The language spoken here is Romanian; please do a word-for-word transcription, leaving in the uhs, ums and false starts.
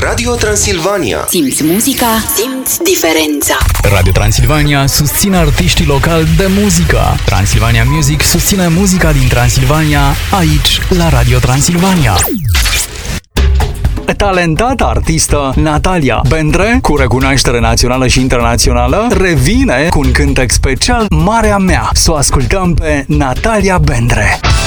Radio Transilvania. Simți muzica, simți diferența. Radio Transilvania susține artiștii locali de muzică. Transilvania Music susține muzica din Transilvania, aici, la Radio Transilvania. Talentata artistă Natalia Bendre, cu recunoaștere națională și internațională, revine cu un cântec special, Marea Mea. Să o ascultăm pe Natalia Bendre.